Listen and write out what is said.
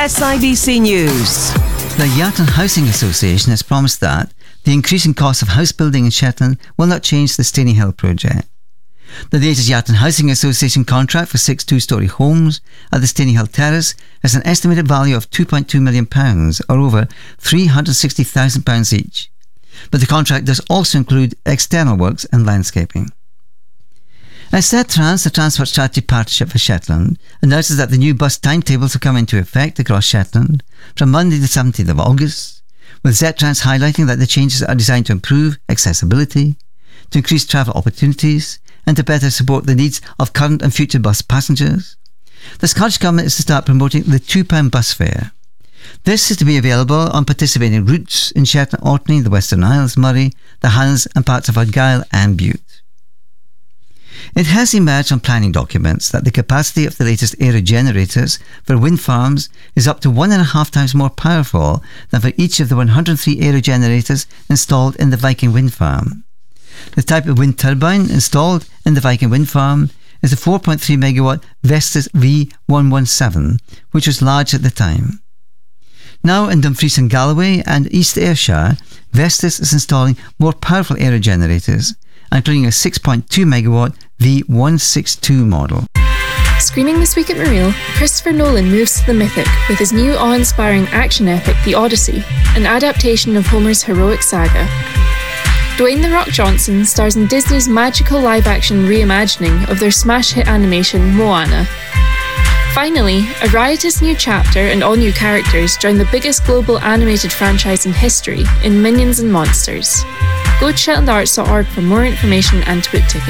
SIBC News. The Yatton Housing Association has promised that the increasing cost of house building in Shetland will not change the Stony Hill project. The latest Yatton Housing Association contract for 6 two-storey homes at the Stony Hill Terrace has an estimated value of £2.2 million, or over £360,000 each. But the contract does also include external works and landscaping. ZTrans, the Transport Strategy Partnership for Shetland, announces that the new bus timetables will come into effect across Shetland from Monday the 17th of August, with ZTrans highlighting that the changes are designed to improve accessibility, to increase travel opportunities, and to better support the needs of current and future bus passengers. The Scottish Government is to start promoting the £2 bus fare. This is to be available on participating routes in Shetland, Orkney, the Western Isles, Moray, the Highlands and parts of Argyll and Bute. It has emerged from planning documents that the capacity of the latest aerogenerators for wind farms is up to 1.5 times more powerful than for each of the 103 aerogenerators installed in the Viking wind farm. The type of wind turbine installed in the Viking wind farm is a 4.3 megawatt Vestas V117, which was large at the time. Now in Dumfries and Galloway and East Ayrshire, Vestas is installing more powerful aerogenerators, including a 6.2 megawatt V162 model. Screening this week at Mareel, Christopher Nolan moves to the mythic with his new awe-inspiring action epic The Odyssey, an adaptation of Homer's heroic saga. Dwayne "The Rock" Johnson stars in Disney's magical live-action reimagining of their smash hit animation Moana. Finally, a riotous new chapter and all new characters join the biggest global animated franchise in history in Minions and Monsters. Go to shetlandarts.org for more information and to book tickets.